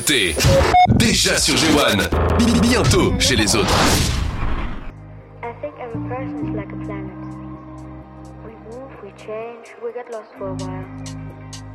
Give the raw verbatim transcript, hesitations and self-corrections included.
nouveautés. Déjà sur G un. Bientôt chez les autres. I think every person is like a planet. We move, we change, we get lost for a while.